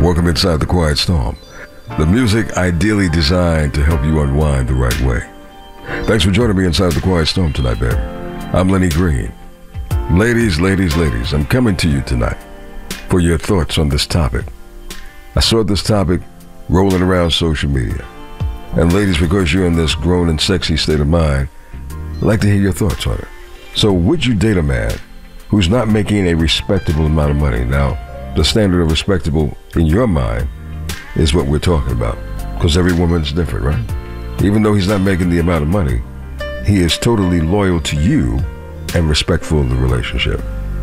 Welcome inside the Quiet Storm. The music ideally designed to help you unwind the right way. Thanks for joining me inside the Quiet Storm tonight, baby. I'm Lenny Green. Ladies, I'm coming to you tonight for your thoughts on this topic. I saw this topic rolling around social media. And ladies, because you're in this grown and sexy state of mind, I'd like to hear your thoughts on it. So would you date a man who's not making a respectable amount of money? Now, the standard of respectable in your mind is what we're talking about, because every woman's different, right? Even though he's not making the amount of money, he is totally loyal to you and respectful of the relationship.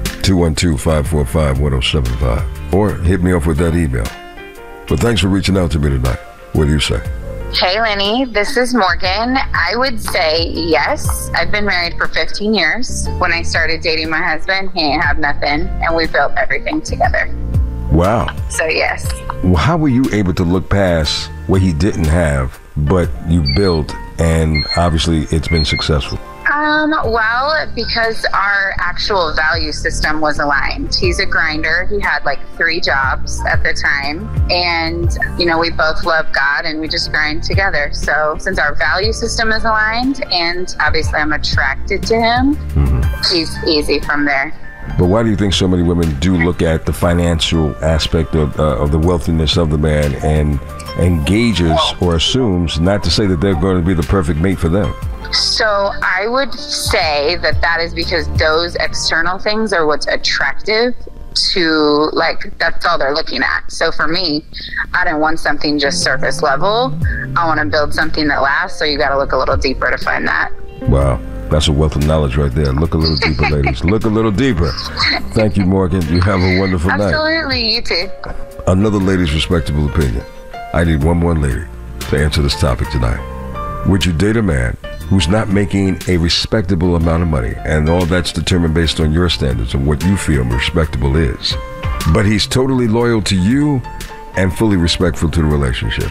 212-545-1075. Or hit me up with that email. But thanks for reaching out to me tonight. What do you say? Hey, Lenny, this is Morgan. I would say yes. I've been married for 15 years. When I started dating my husband, he didn't have nothing, and we built everything together. Wow. So, yes. Well, how were you able to look past what he didn't have, but you built, and obviously it's been successful? Well, because our actual value system was aligned. He's a grinder. He had like 3 jobs at the time. And, we both love God and we just grind together. So since our value system is aligned and obviously I'm attracted to him, he's easy from there. But why do you think so many women do look at the financial aspect of the wealthiness of the man and engages or assumes, not to say that they're going to be the perfect mate for them? So I would say that is because those external things are what's attractive to, that's all they're looking at. So for me, I didn't want something just surface level. I want to build something that lasts, so you got to look a little deeper to find that. Wow. That's a wealth of knowledge right there. Look a little deeper, ladies. Look a little deeper. Thank you, Morgan. You have a wonderful night. Absolutely. You too. Another lady's respectable opinion. I need one more lady to answer this topic tonight. Would you date a man who's not making a respectable amount of money, and all that's determined based on your standards and what you feel respectable is, but he's totally loyal to you and fully respectful to the relationship?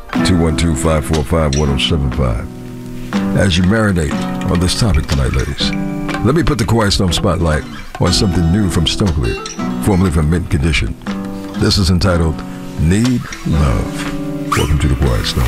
212-545-1075. As you marinate on this topic tonight, ladies, let me put the Quiet Storm spotlight on something new from Stokely, formerly from Mint Condition. This is entitled Need Love. Welcome to the Quiet Storm.